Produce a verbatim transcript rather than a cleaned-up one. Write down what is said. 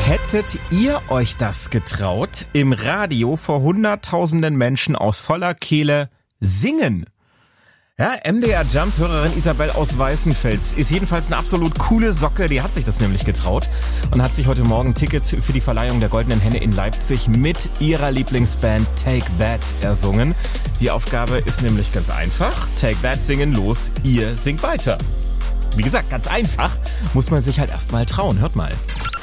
Hättet ihr euch das getraut, im Radio vor hunderttausenden Menschen aus voller Kehle singen? Ja, M D R Jump-Hörerin Isabel aus Weißenfels ist jedenfalls eine absolut coole Socke. Die hat sich das nämlich getraut und hat sich heute Morgen Tickets für die Verleihung der Goldenen Henne in Leipzig mit ihrer Lieblingsband Take That ersungen. Die Aufgabe ist nämlich ganz einfach. Take That singen los, ihr singt weiter. Wie gesagt, ganz einfach, muss man sich halt erst mal trauen. Hört mal.